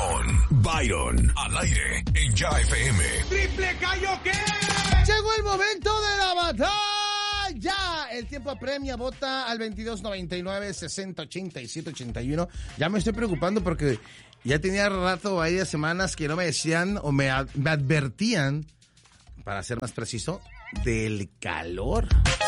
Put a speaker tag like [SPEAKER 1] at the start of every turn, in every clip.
[SPEAKER 1] con Byron al aire en Ya FM.
[SPEAKER 2] ¡Triple Gallo qué!
[SPEAKER 3] Llegó el momento de la batalla. El tiempo apremia, vota al 2299-608781. Ya me estoy preocupando porque ya tenía rato, varias semanas que no me decían o me advertían, para ser más preciso, del calor.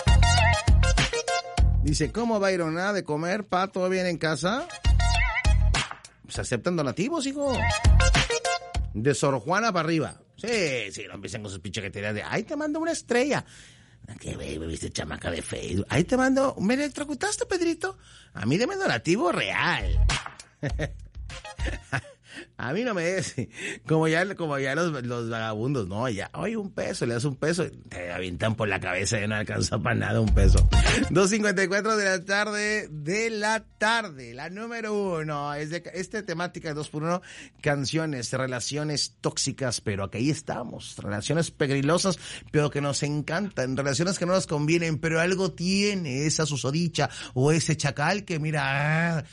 [SPEAKER 3] Dice, ¿cómo Byron? ¿Nada de comer? ¿Pa? ¿Todo bien en casa? Pues aceptan donativos, hijo. De Sor Juana para arriba. Sí, no empiecen con sus pichaqueterías de, ay, te mando una estrella. ¿Qué me viste, chamaca de Facebook? Ahí te mando, ¿me electrocutaste, Pedrito? A mí deme donativo real. A mí no me des, como ya los vagabundos, no, ya, oye, $1, le das $1, te avientan por la cabeza y no alcanza para nada $1. 2:54 de la tarde, la número 1, es de temática de 2x1, canciones, relaciones tóxicas, pero que ahí estamos, relaciones pegrilosas, pero que nos encantan, relaciones que no nos convienen, pero algo tiene esa susodicha o ese chacal que mira,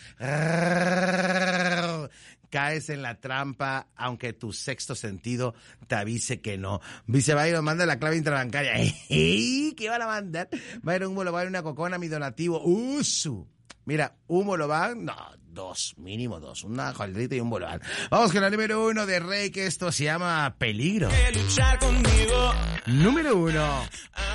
[SPEAKER 3] caes en la trampa, aunque tu sexto sentido te avise que no. Dice Byron, manda la clave intrabancaria. ¿Qué van a mandar? Byron, un bolobán, una cocona, mi donativo. ¡Usu! Mira, un bolobán, no, 2, mínimo 2. Una jaldrita y un bolobán. Vamos con la número 1 de Rey, que esto se llama Peligro.
[SPEAKER 2] Que luchar conmigo.
[SPEAKER 3] Número 1.